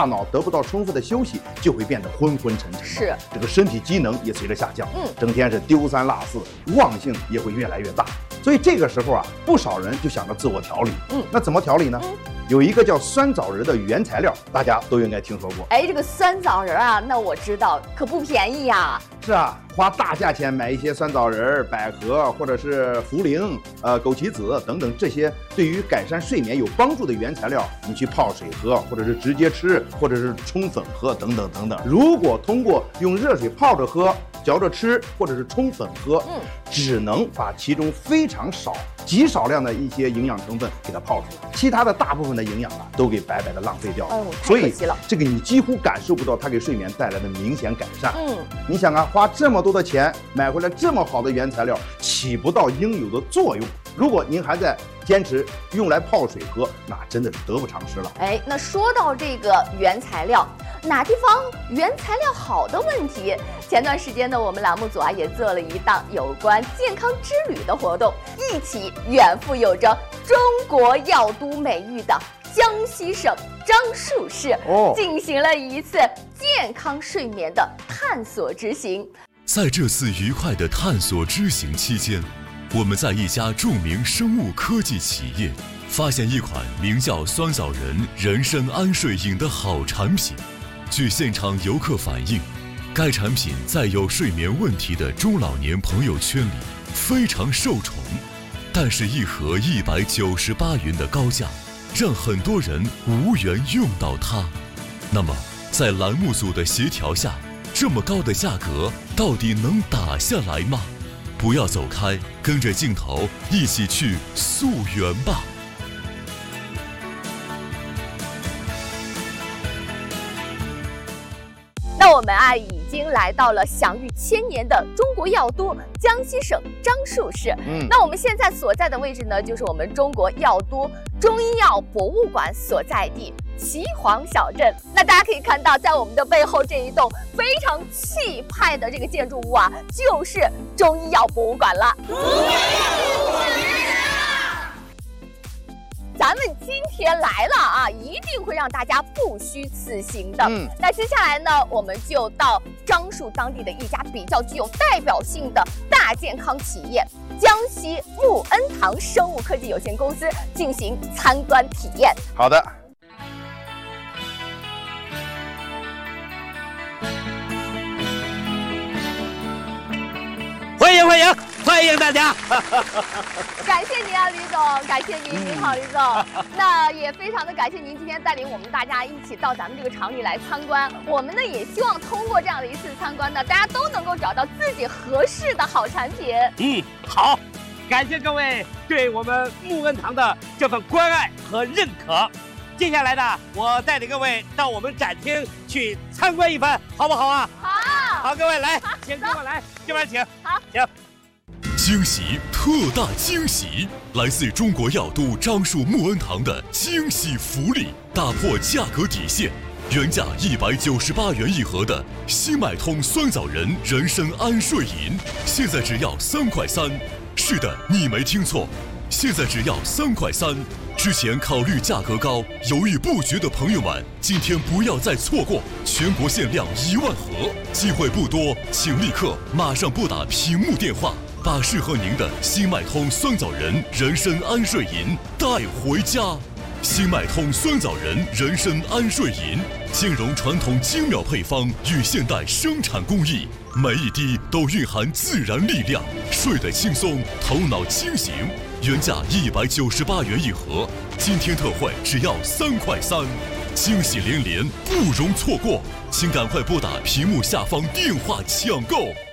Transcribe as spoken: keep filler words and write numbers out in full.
大脑得不到充分的休息，就会变得昏昏沉沉。 是， 这个身体机能也随着下降， 嗯， 整天是丢三落四，忘性也会越来越大。所以这个时候啊，不少人就想着自我调理。嗯，那怎么调理呢？嗯，有一个叫酸枣仁的原材料，大家都应该听说过。 哎，这个酸枣仁啊，那我知道，可不便宜呀。 是啊，花大价钱买一些酸枣仁、百合或者是茯苓、呃枸杞子等等这些对于改善睡眠有帮助的原材料，你去泡水喝，或者是直接吃，或者是冲粉喝等等等等。如果通过用热水泡着喝、嚼着吃，或者是冲粉喝，嗯，只能把其中非常少、极少量的一些营养成分给它泡出来，其他的大部分的营养啊都给白白的浪费掉了。 哎，太可惜了。 这个你几乎感受不到它给睡眠带来的明显改善。 嗯， 你想啊，花这么多的钱买回来这么好的原材料，起不到应有的作用。如果您还在坚持用来泡水喝，那真的是得不偿失了。 哎，那说到这个原材料，哪地方原材料好的问题，前段时间呢，我们栏目组啊也做了一档有关健康之旅的活动，一起远赴有着中国药都美誉的江西省樟树市，哦，进行了一次健康睡眠的探索之行。 在这次愉快的探索之行期间，我们在一家著名生物科技企业发现一款名叫酸枣仁人参安睡饮的好产品。据现场游客反映，该产品在有睡眠问题的中老年朋友圈里非常受宠，但是一盒一百九十八元的高价让很多人无缘用到它。那么在栏目组的协调下，这么高的价格到底能打下来吗？不要走开，跟着镜头一起去溯源吧。 那我们啊已经来到了享誉千年的中国药都江西省樟树市。嗯，那我们现在所在的位置呢，就是我们中国药都中医药博物馆所在地岐黄小镇。那大家可以看到，在我们的背后这一栋非常气派的这个建筑物啊，就是中医药博物馆了。咱们今天来了啊，一定会让大家不虚此行的。嗯，那接下来呢，我们就到樟树当地的一家比较具有代表性的大健康企业江西穆恩堂生物科技有限公司进行参观体验。 好的。 欢迎欢迎欢迎大家！ 感谢您啊，李总，感谢您，您好，李总。那也非常的感谢您今天带领我们大家一起到咱们这个厂里来参观。我们呢也希望通过这样的一次参观呢，大家都能够找到自己合适的好产品。 嗯，好，感谢各位对我们穆恩堂的这份关爱和认可。接下来呢，我带领各位到我们展厅去参观一番，好不好啊？ 好， 好，各位来，请跟我来，这边请。 好， 请。 惊喜，特大惊喜！来自中国药都樟树穆恩堂的惊喜福利，打破价格底线，原价一百九十八元一盒的新脉通酸枣仁人参安睡饮，现在只要三块三。是的，你没听错，现在只要三块三。之前考虑价格高、犹豫不决的朋友们，今天不要再错过，全国限量一万盒，机会不多，请立刻马上拨打屏幕电话，把适合您的新脉通酸枣仁人参安睡饮带回家。新脉通酸枣仁人参安睡饮兼容传统精妙配方与现代生产工艺，每一滴都蕴含自然力量，睡得轻松，头脑清醒。原价一百九十八元一盒，今天特惠只要三块三，惊喜连连，不容错过，请赶快拨打屏幕下方电话抢购。